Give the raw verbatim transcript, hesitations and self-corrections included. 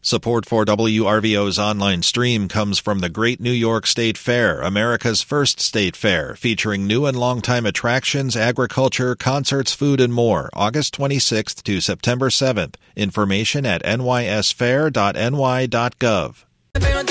Support for W R V O's online stream comes from the Great New York State Fair, America's first state fair, featuring new and longtime attractions, agriculture, concerts, food, and more, August twenty-sixth to September seventh. Information at n y s fair dot n y dot gov.